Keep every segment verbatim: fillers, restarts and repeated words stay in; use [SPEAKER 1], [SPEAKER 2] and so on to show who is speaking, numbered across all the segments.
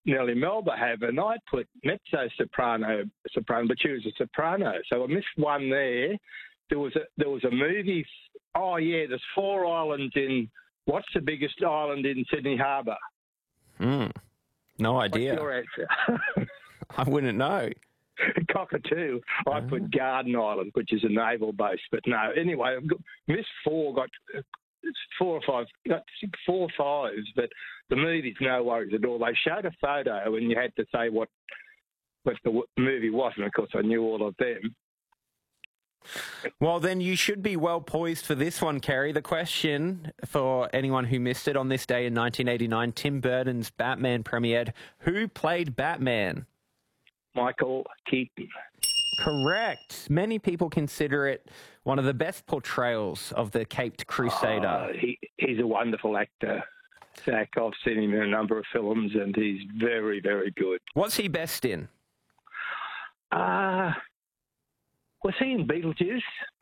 [SPEAKER 1] Nellie Melba have, and I put mezzo soprano, soprano, but she was a soprano, so I missed one there. There was a there was a movie. Oh yeah, there's four islands in. What's the biggest island in Sydney Harbour?
[SPEAKER 2] Hmm. No idea.
[SPEAKER 1] What's your answer?
[SPEAKER 2] I wouldn't know.
[SPEAKER 1] Cockatoo. I
[SPEAKER 2] Oh.
[SPEAKER 1] put Garden Island, which is a naval base, but no. Anyway, I've got, missed four. Got four or five. Got four fives, but the movie's no worries at all. They showed a photo, and you had to say what what the movie was, and of course I knew all of them.
[SPEAKER 2] Well, then you should be well poised for this one, Kerry. The question for anyone who missed it, on this day in nineteen eighty-nine, Tim Burton's Batman premiered. Who played Batman?
[SPEAKER 1] Michael Keaton.
[SPEAKER 2] Correct. Many people consider it one of the best portrayals of the Caped Crusader.
[SPEAKER 1] Oh, he, he's a wonderful actor. Zach, I've seen him in a number of films, and he's very, very good.
[SPEAKER 2] What's he best in?
[SPEAKER 1] Uh, was he in Beetlejuice?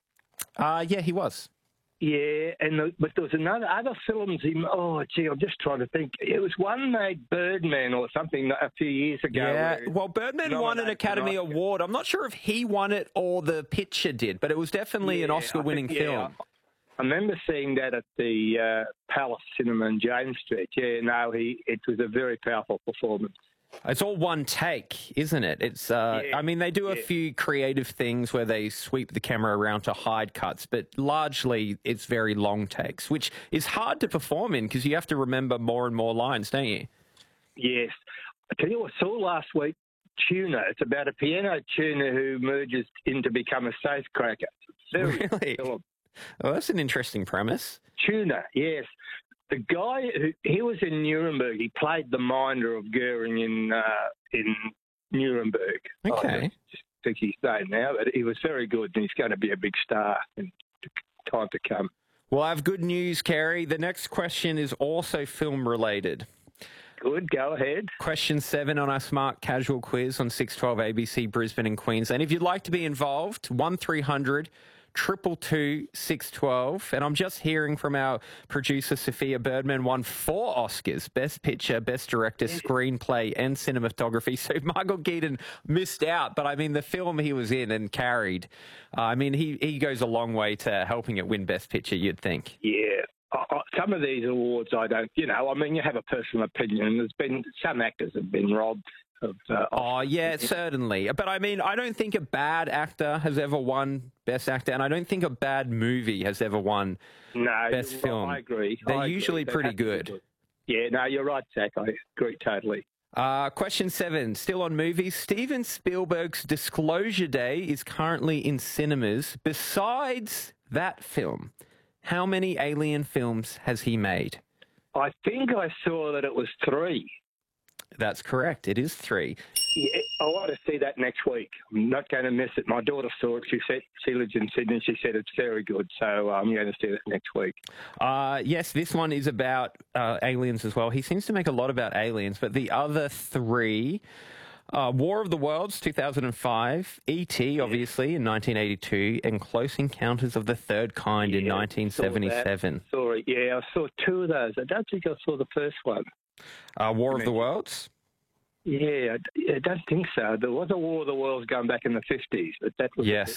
[SPEAKER 2] Uh, yeah, he was.
[SPEAKER 1] Yeah, and the, but there was another other films. He, oh, gee, I'm just trying to think. It was one made Birdman or something a few years ago.
[SPEAKER 2] Yeah,
[SPEAKER 1] where
[SPEAKER 2] well, Birdman won an
[SPEAKER 1] nominated for
[SPEAKER 2] Academy
[SPEAKER 1] an Oscar.
[SPEAKER 2] Award. I'm not sure if he won it or the picture did, but it was definitely an
[SPEAKER 1] Yeah,
[SPEAKER 2] Oscar-winning
[SPEAKER 1] I think- yeah,
[SPEAKER 2] film.
[SPEAKER 1] I remember seeing that at the uh, Palace Cinema in James Street. Yeah, no, he it was a very powerful performance.
[SPEAKER 2] It's all one take, isn't it? It's. Uh,
[SPEAKER 1] Yeah,
[SPEAKER 2] I mean, they do a
[SPEAKER 1] yeah.
[SPEAKER 2] few creative things where they sweep the camera around to hide cuts, but largely it's very long takes, which is hard to perform in because you have to remember more and more lines, don't you?
[SPEAKER 1] Yes. I tell you what I saw last week, Tuna. It's about a piano tuner who merges in to become a safecracker. It's a very
[SPEAKER 2] Really?
[SPEAKER 1] film.
[SPEAKER 2] Well, that's an interesting premise.
[SPEAKER 1] Tuna, yes. The guy, who he was in Nuremberg. He played the minder of Goering in uh, in Nuremberg.
[SPEAKER 2] Okay.
[SPEAKER 1] I just think his name now, but he was very good, and he's going to be a big star in time to come.
[SPEAKER 2] Well, I have good news, Kerry. The next question is also film-related.
[SPEAKER 1] Good, go ahead.
[SPEAKER 2] Question seven on our Smart Casual quiz on six twelve A B C Brisbane and Queensland. If you'd like to be involved, one three hundred Triple two six twelve, and I'm just hearing from our producer Sophia Birdman won four Oscars: Best Picture, Best Director, Screenplay, and Cinematography. So Michael Keaton missed out, but I mean the film he was in and carried. Uh, I mean he he goes a long way to helping it win Best Picture. You'd think.
[SPEAKER 1] Yeah. I, I, some of these awards I don't, you know, I mean, you have a personal opinion, and there's been some actors have been robbed of. Uh,
[SPEAKER 2] Oh, yeah, certainly. But I mean, I don't think a bad actor has ever won Best Actor, and I don't think a bad movie has ever won
[SPEAKER 1] no,
[SPEAKER 2] Best
[SPEAKER 1] well,
[SPEAKER 2] Film.
[SPEAKER 1] I agree.
[SPEAKER 2] They're
[SPEAKER 1] I agree.
[SPEAKER 2] usually
[SPEAKER 1] They
[SPEAKER 2] pretty
[SPEAKER 1] have to be
[SPEAKER 2] good.
[SPEAKER 1] Yeah, no, you're right, Zach. I agree totally.
[SPEAKER 2] Uh, question seven, still on movies. Steven Spielberg's Disclosure Day is currently in cinemas. Besides that film, how many Alien films has he made?
[SPEAKER 1] I think I saw that it was three.
[SPEAKER 2] That's correct. It is three.
[SPEAKER 1] Yeah, I want to see that next week. I'm not going to miss it. My daughter saw it. She said she lives in Sydney. She said it's very good, so I'm going to see it next week.
[SPEAKER 2] Uh, yes, this one is about uh, aliens as well. He seems to make a lot about aliens, but the other three, uh, War of the Worlds, two thousand five, E T, obviously, in nineteen eighty-two, and Close Encounters of the Third Kind in
[SPEAKER 1] Yeah,
[SPEAKER 2] nineteen seventy-seven.
[SPEAKER 1] Saw it. Yeah, I saw two of those. I don't think I saw the first one.
[SPEAKER 2] Uh, War of the Worlds?
[SPEAKER 1] Yeah, I, I don't think so. There was a War of the Worlds going back in the fifties, but that was
[SPEAKER 2] Yes.